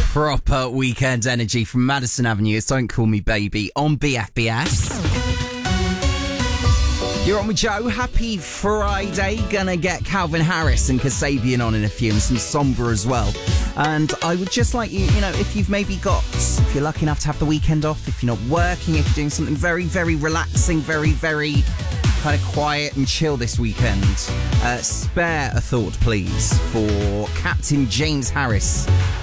Proper weekend energy from Madison Avenue. It's Don't Call Me Baby on BFBS. You're on with Joe. Happy Friday. Gonna get Calvin Harris and Kasabian on in a few, and some Sombra as well. And I would just like you, if you've maybe if you're lucky enough to have the weekend off, if you're not working, if you're doing something very, very relaxing, very, very kind of quiet and chill this weekend, spare a thought, please, for Captain James Harris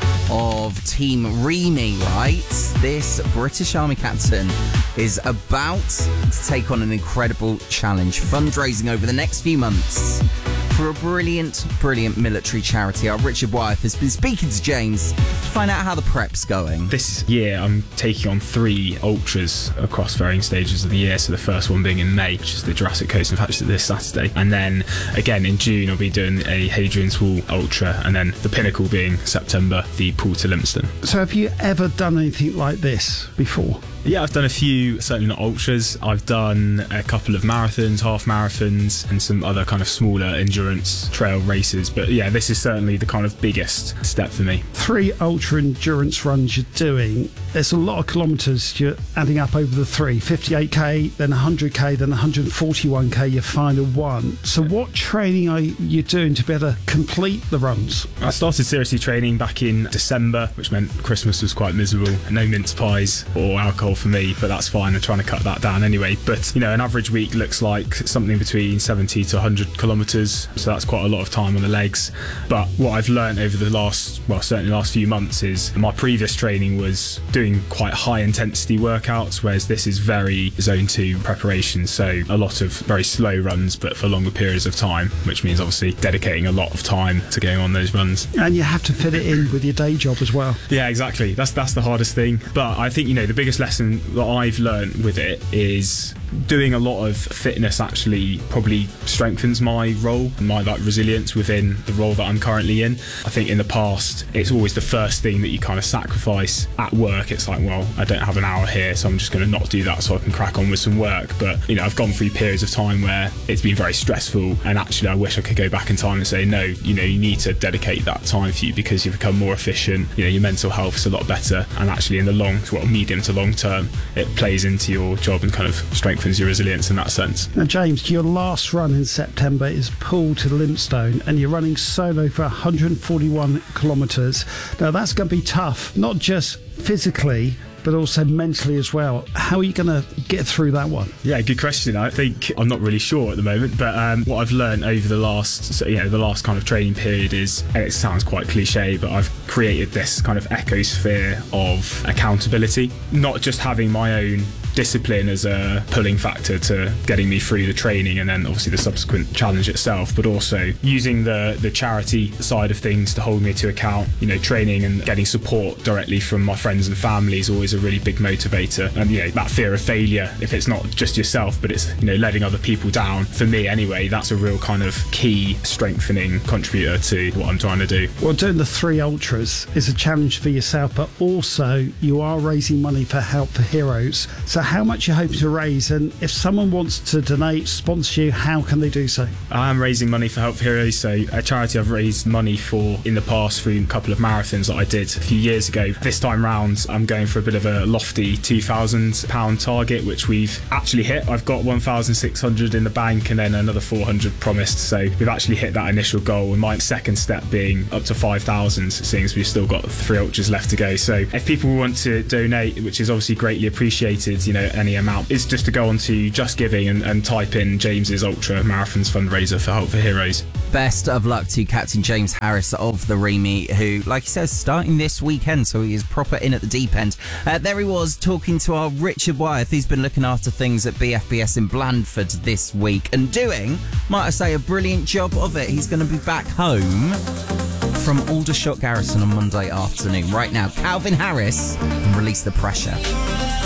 of Team Remy, right? This British Army captain is about to take on an incredible challenge, fundraising over the next few months for a brilliant, brilliant military charity. Our Richard Wyeth has been speaking to James to find out how the prep's going. This year I'm taking on 3 ultras across varying stages of the year. So the first one being in May, which is the Jurassic Coast, in fact it's this Saturday. And then again in June I'll be doing a Hadrian's Wall ultra, and then the pinnacle being September, the Pool to Lympstone. So have you ever done anything like this before? Yeah, I've done a few, certainly not ultras. I've done a couple of marathons, half marathons, and some other kind of smaller endurance trail races. But yeah, this is certainly the kind of biggest step for me. 3 ultra endurance runs you're doing. There's a lot of kilometres you're adding up over the 3. 58k, then 100k, then 141k, your final one. So what training are you doing to be able to complete the runs? I started seriously training back in December, which meant Christmas was quite miserable. No mince pies or alcohol for me, but that's fine. I'm trying to cut that down anyway. But an average week looks like something between 70 to 100 kilometres, so that's quite a lot of time on the legs. But what I've learned over the last few months is my previous training was doing quite high intensity workouts, whereas this is very zone 2 preparation, so a lot of very slow runs but for longer periods of time, which means obviously dedicating a lot of time to going on those runs. And you have to fit it in with your day job as well. Yeah, exactly. That's the hardest thing. But I think the biggest lesson that I've learned with it is doing a lot of fitness actually probably strengthens my role and my resilience within the role that I'm currently in. I think in the past it's always the first thing that you kind of sacrifice at work. It's like, well, I don't have an hour here, so I'm just going to not do that so I can crack on with some work. But I've gone through periods of time where it's been very stressful, and actually I wish I could go back in time and say, no, you need to dedicate that time for you, because you become more efficient, your mental health is a lot better, and actually in the medium to long term it plays into your job and kind of strengthens your resilience in that sense. Now James, your last run in September is Pool to Lympstone, and you're running solo for 141 kilometres. Now that's going to be tough, not just physically but also mentally as well. How are you going to get through that one? Yeah, good question. I think I'm not really sure at the moment, but what I've learned over the last kind of training period is, and it sounds quite cliche, but I've created this kind of ecosphere of accountability, not just having my own discipline as a pulling factor to getting me through the training and then obviously the subsequent challenge itself, but also using the charity side of things to hold me to account. Training and getting support directly from my friends and family is always a really big motivator, and that fear of failure, if it's not just yourself but it's letting other people down, for me anyway, that's a real kind of key strengthening contributor to what I'm trying to do. Well, doing the 3 ultras is a challenge for yourself, but also you are raising money for Help for Heroes. So how much you hope to raise, and if someone wants to donate, sponsor you, how can they do so? I am raising money for Help for Heroes, so a charity I've raised money for in the past through a couple of marathons that I did a few years ago. This time round I'm going for a bit of a lofty £2,000 target, which we've actually hit. I've got 1,600 in the bank and then another 400 promised, so we've actually hit that initial goal, and my second step being up to 5,000, seeing as we've still got 3 ultras left to go. So if people want to donate, which is obviously greatly appreciated, any amount, is just to go on to Just Giving and type in James's Ultra Marathons fundraiser for Help for Heroes. Best of luck to Captain James Harris of the Remy, who, like he says, starting this weekend, so he is proper in at the deep end. There he was talking to our Richard Wyeth. He's been looking after things at BFBS in Blandford this week and doing, might I say, a brilliant job of it. He's going to be back home from Aldershot Garrison on Monday afternoon. Right now, Calvin Harris and Release the Pressure.